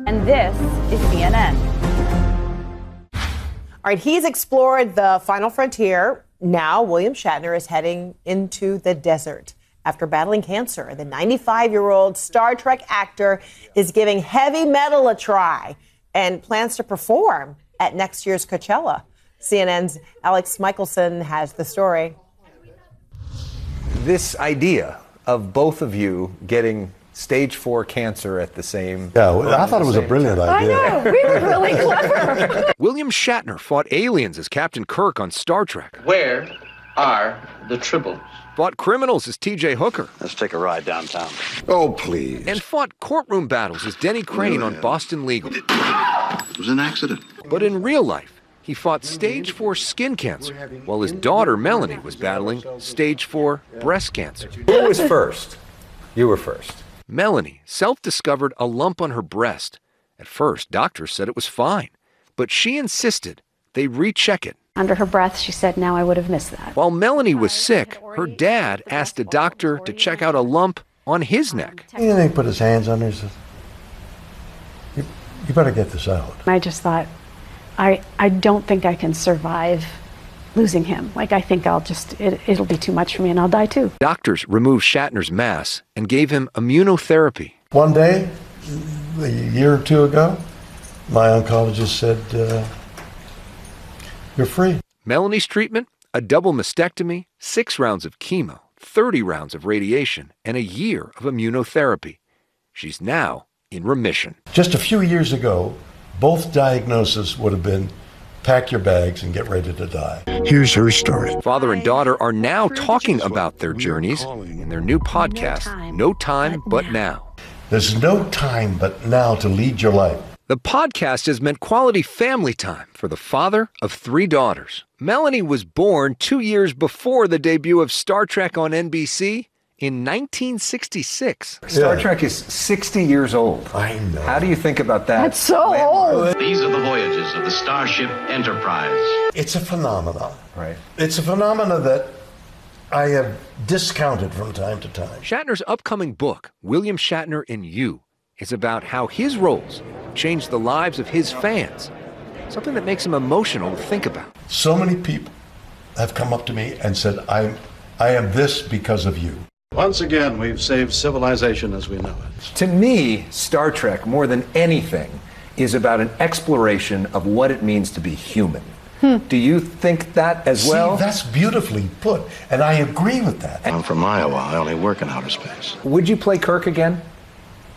And this is CNN. All right, he's explored the final frontier. Now, William Shatner is heading into the desert. After battling cancer, the 95-year-old Star Trek actor is giving heavy metal a try and plans to perform at next year's Coachella. CNN's Alex Michelson has the story. This idea of both of you getting stage 4 cancer at the same I thought it was a brilliant idea. I know, we were really clever. William Shatner fought aliens as Captain Kirk on Star Trek. Where are the tribbles? Fought criminals as T.J. Hooker. Let's take a ride downtown. Oh, please. And fought courtroom battles as Denny Crane on Boston Legal. It was an accident. But in real life, he fought stage 4 skin cancer, while his daughter Melanie was battling stage 4 breast cancer. Who was first? You were first. Melanie self-discovered a lump on her breast. At first, doctors said it was fine, but she insisted they recheck it. Under her breath, she said, "Now I would have missed that." While Melanie was sick, her dad asked a doctor to check out a lump on his neck. And then he put his hands on her and said, you better get this out. I just thought, I don't think I can survive losing him. Like, I think it'll be too much for me and I'll die too. Doctors removed Shatner's mass and gave him immunotherapy. One day, a year or two ago, my oncologist said, you're free. Melanie's treatment, a double mastectomy, 6 rounds of chemo, 30 rounds of radiation, and a year of immunotherapy. She's now in remission. Just a few years ago, both diagnoses would have been pack your bags and get ready to die. Here's her story. Father and daughter are now talking about their journeys in their new podcast, No Time But Now. There's no time but now to lead your life. The podcast has meant quality family time for the father of 3 daughters. Melanie was born 2 years before the debut of Star Trek on NBC in 1966. Star Trek is 60 years old. I know. How do you think about that? That's so old. These are the voyages of the Starship Enterprise. It's a phenomenon. Right. It's a phenomenon that I have discounted from time to time. Shatner's upcoming book, William Shatner in You, is about how his roles changed the lives of his fans, something that makes him emotional to think about. So many people have come up to me and said, I am this because of you. Once again, we've saved civilization as we know it. To me, Star Trek, more than anything, is about an exploration of what it means to be human. Do you think that as well? See, that's beautifully put, and I agree with that. I'm from Iowa. I only work in outer space. Would you play Kirk again?